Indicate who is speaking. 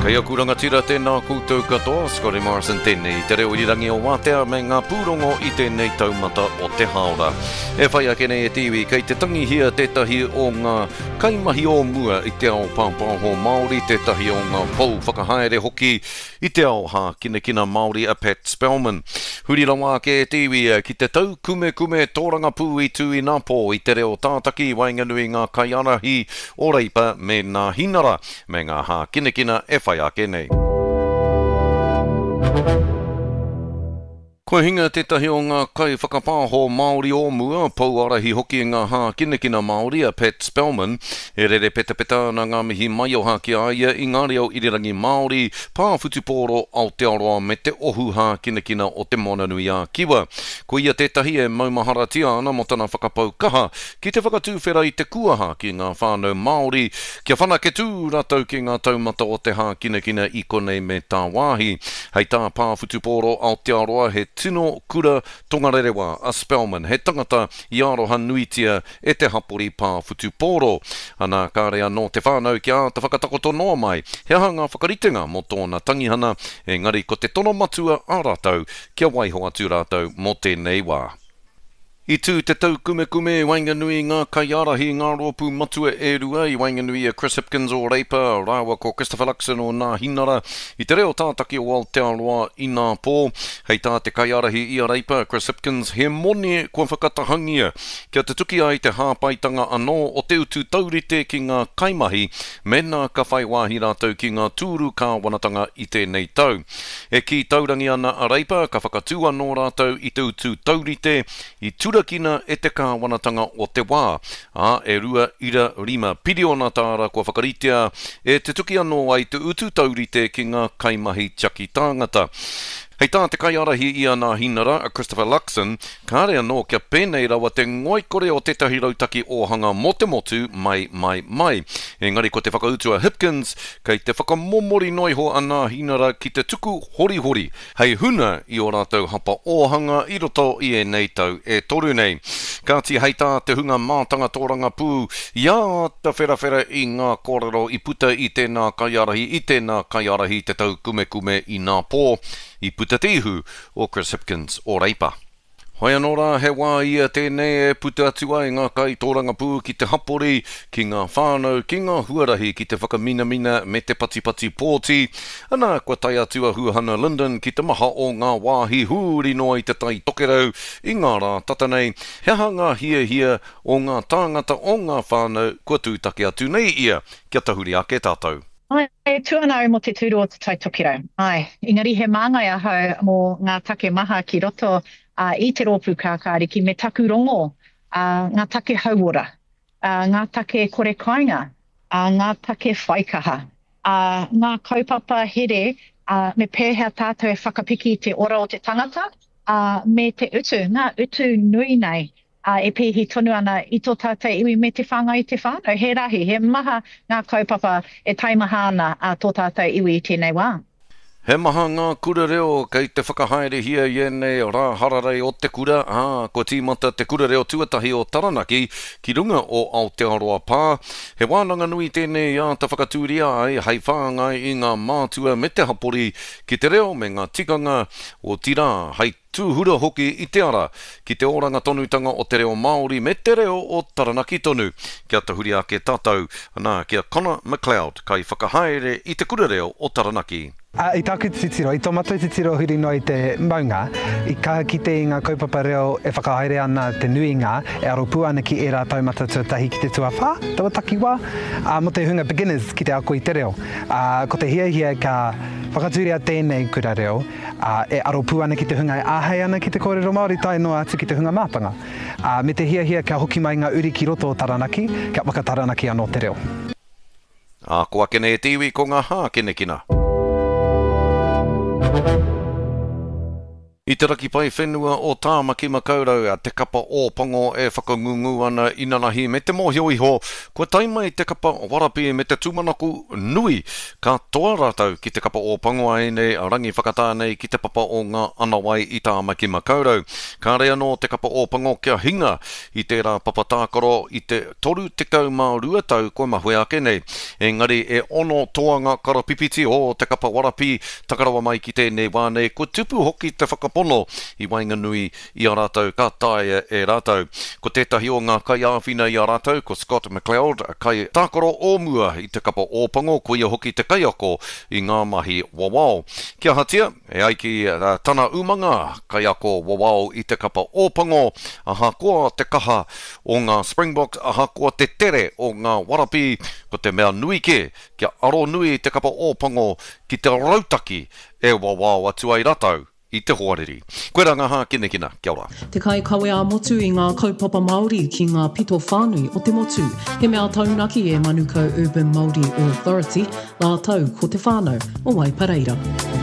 Speaker 1: Kei aku rangatira tēnā koutou katoa, Scotty Morrison tēnei, te reo irirangi o Wātea me ngā pūrongo i tēnei taumata o te haora. E whai ake nei e tiwi, kei te tangi hia tētahi o ngā kaimahi o mua i te ao pāpāho Māori, tētahi o ngā pou whakahaere hoki i te ao ha kinekina Māori a Pat Spellman. Huri rawa ake e tiwi, ki te tau kume tōranga pū i tū i Nāpō i te reo tātaki wainganui ngā kaiarahi o Reipa me ngā hinara me ngā ha kinekina e whai ake nei. Koe hinga tētahi o ngā kai whakapāho Māori o mua, pouarahi hoki ngā hā kinekina Māori a Pat Spellman, e rere peta na ngā mihi mai o hā ki aia i ngā reo irirangi Māori, pāwhutupōro Aotearoa me te ohu hā kinekina o te monanui a Kiwa. Ko ia tētahi e maumaharatia ana mo tana whakapau kaha, ki te whakatūwhera i te kuaha ki ngā whānau Māori, kia whanaketū rātou ki ngā taumata o te hā kinekina i konei me tā wāhi. Hei tā pāwhutupōro Aotearoa he tino kura tongarerewa a Spellman, he tangata i aroha nuitia e te hapori pāwhutupōro. Ana kārea no te whānau ki a te whakatakoto noa mai, he hanga whakaritenga mo tōna tangihana, engari ko te tono matua a rātou, kia waiho atu rātou mo tēnei wā. I tū te tau kume wainganui ngā kaiarahi ngā rōpū matua e rua i wainganui a Chris Hipkins o Reipa, rāua ko Christopher Luxon o Ngā Hinara, i te reo tātaki o Aotearoa i Nāpō, hei tā te kaiarahi i a Reipa, Chris Hipkins, he moni kua whakatahangia, kia te tuki ai te hāpaitanga anō o te utu taurite ki ngā kaimahi, mena ka whai wāhi rātou ki ngā tūru kāwanatanga i tēnei tau. E ki taurangi ana a Reipa, ka whakatū anō rātou i te utu taurite, i turakina e te kāwanatanga o te wā, e rua ira rima piriona tāra kua whakaritea, e te tuki anō ai te utu taurite ki ngā kaimahi tiaki tāngata. Hei tā te kaiarahi i a Ngā Hinara, a Christopher Luxon, kāre anō kia pēnei rawa te ngoikore o tētahi rautaki o hanga mo te motu mai. Engari ko te whakautua Hipkins, kei te whakamomori noiho a Ngā Hinara ki te tuku hori. Hei huna i o rātou hapa ohanga i roto i e nei tau e toru nei. Kāti hei tā te hunga mātanga tōranga pū, ia ta whera i ngā kōrero i puta i tēnā kaiarahi te tau kume i Nāpō, i puta te ihu o Chris Hipkins o Reipa. Hoi anō rā, he wā ia tēnei e puta atua i ngā kai tōranga pū ki te hapori, ki ngā whānau, ki ngā huarahi, ki te whakamina me te pati pōti. Ana kua tai atua Huahana Linden ki te maha o ngā wāhi huri noa i te tai tokerau, i ngā rā tatanei, he hanga hia o ngā tāngata o ngā whānau, kua tūtaki atu nei ia, kia tahuri ake tātou.
Speaker 2: Ai, tuanau mo te tūru o te tai tokirau. Ai, ingari he māngai ahau mō ngā take maha ki roto i te rōpū kākāriki me taku rongo, ngā take hauora, ngā take kore kāinga, ngā take whaikaha, ngā kaupapa here, me pēhea tātou e whakapiki te ora o te tangata, me te utu, ngā utu nui nei, e pēhi tonu ana i tō tātou iwi me te whāngai te whānau. He rahi, he maha ngā kaupapa e taimaha ana tō tātou iwi i tēnei wā.
Speaker 1: He maha ngā kura reo kei te whakahaere hia i enei rā hararei o te kura, ko tīmata te kura reo tuatahi o Taranaki ki runga o Aotearoa pā. He wānanga nui tēnei te whakatūria ai hei whāngai i ngā mātua me te hapori ki te reo me ngā tikanga o tira hei tūhura hoki i te ara ki te oranga tonutanga o te reo Māori me te reo o Taranaki tonu. Kia tahuri ake tātou, ana kia Connor McLeod kai whakahaere i te kura reo o Taranaki.
Speaker 3: I tāku titiro, i tō matou titiro huri no i te maunga, i ka kite i ngā kaupapa reo e whakahaere ana te nuinga, e aropu ana ki e rā taumata tuatahi ki te tuawha, tawataki wā, mo te hunga beginners ki te ako i te reo. Ko te hia ka whakaturia tēnei kura reo, e aropu ana ki te hunga e āhei ana ki te kōrero Māori tai noa atu ki te hunga mātanga. Me te hia ka hoki mai ngā uri ki roto o Taranaki, ka whakataranaki anō te reo.
Speaker 1: Ko ake nei e tiwi ko ngā hā kinekina. I te raki pai whenua o Tāmaki Makaurau a te kapa o Pongo e whakangungu ana inanahi me te mōhio iho. Kua taima i te kapa warapi me te tūmanaku nui. Ka toa rātou ki te kapa o Pongo ai nei a rangi whakatānei ki te papa o ngā anawai i Tāmaki Makaurau. Ka rea no te kapa o Pongo kia hinga i tērā papatākaro i te toru tekau mā ruatau koe mahui ake nei. Engari e ono toanga karapipiti o te kapa warapi takarawa mai ki tēnei wānei. Ko tupu hoki te whakapono i Wainganui i a rātou ka tae e rātou. Ko tētahi o ngā kai āwhina i a rātou, ko Scott McLeod, kai tākaro o mua i te kapa o Pongo, ko ia hoki te kaiako i ngā mahi wawao. Kia hatia, e aiki tana umanga kaiako wawao i te kapa o Pongo, aha koa te kaha o ngā Springboks, aha koa te tere o ngā warapi, ko te mea nui ke, kia aro nui te kapa o Pongo ki te rautaki e wawao atu ai ratau i te hoariri. Koe rangaha kina, kia ora.
Speaker 4: Te kai kawe a motu i ngā kaupapa Māori ki ngā pito whānui o te motu. He mea taunaki e Manukau Urban Māori Authority, la tau ko te whānau o Waipareira.